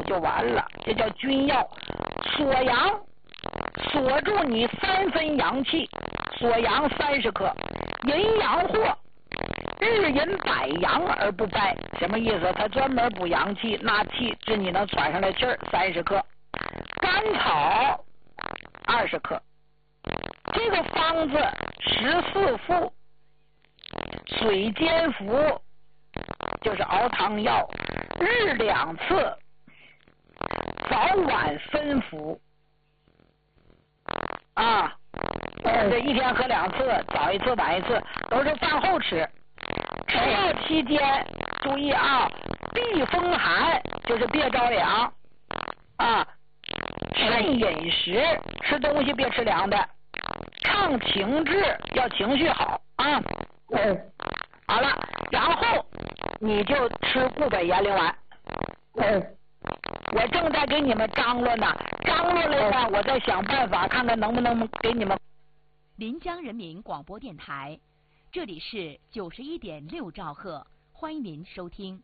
就完了，这叫君药。锁阳，锁住你3分阳气，锁阳30克，淫阳祸，日饮百阳而不败。什么意思？它专门补阳气，纳气，治你能喘上来气儿，30克。甘草20克。这个方子14副，水煎服，就是熬汤药，日2次，早晚分服啊。这一天喝2次，早一次晚一次，都是饭后吃。吃药期间注意啊，避风寒，就是别着凉啊。慎饮食，吃东西别吃凉的。畅情志，要情绪好啊。好了，然后你就吃固本延龄丸。我正在给你们张罗呢，张罗了呢，我再想办法看看能不能给你们。 临江人民广播电台，这里是91.6兆赫，欢迎您收听。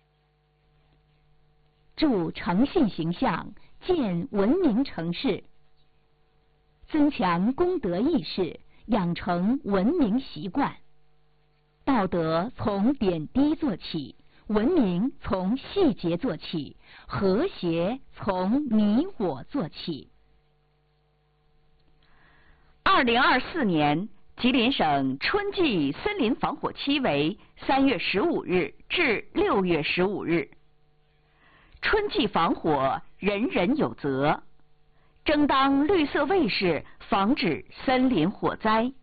助诚信形象，建文明城市，增强公德意识，养成文明习惯。道德从点滴做起，文明从细节做起，和谐从你我做起。2024年，吉林省春季森林防火期为3月15日至6月15日。春季防火，人人有责，争当绿色卫士，防止森林火灾。